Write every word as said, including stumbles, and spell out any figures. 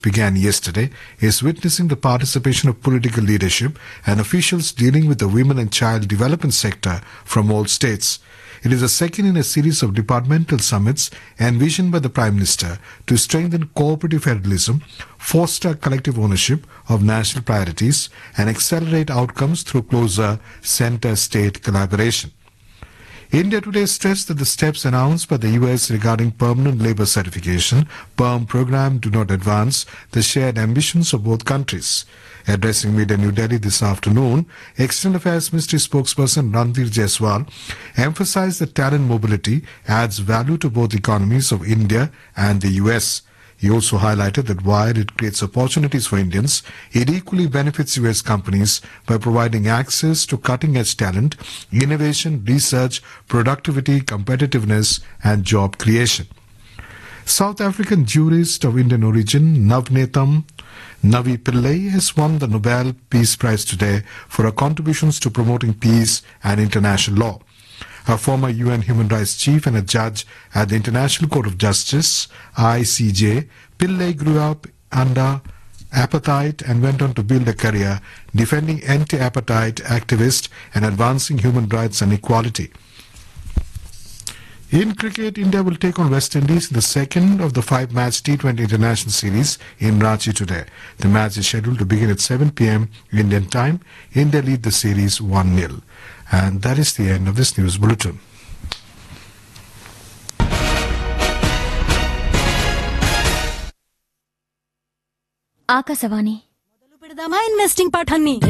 began yesterday is witnessing the participation of political leadership and officials dealing with the women and child development sector from all states. It is the second in a series of departmental summits envisioned by the Prime Minister to strengthen cooperative federalism, foster collective ownership of national priorities, and accelerate outcomes through closer center-state collaboration. India today stressed that the steps announced by the U S regarding permanent labour certification (P E R M) program do not advance the shared ambitions of both countries. Addressing media in New Delhi this afternoon, External Affairs Ministry spokesperson Ranveer Jaiswal emphasized that talent mobility adds value to both economies of India and the U S. He also highlighted that while it creates opportunities for Indians, it equally benefits U S companies by providing access to cutting-edge talent, innovation, research, productivity, competitiveness, and job creation. South African jurist of Indian origin Navnetam Navi Pillai has won the Nobel Peace Prize today for her contributions to promoting peace and international law. A former U N human rights chief and a judge at the International Court of Justice, I C J, Pillai grew up under apartheid and went on to build a career defending anti-apartheid activists and advancing human rights and equality. In cricket, India will take on West Indies in the second of the five-match T twenty International Series in Ranchi today. The match is scheduled to begin at seven p m Indian time. India lead the series one nil. And that is the end of this news bulletin. Akashvani మొదలు పెడదామా investing పాఠాన్ని.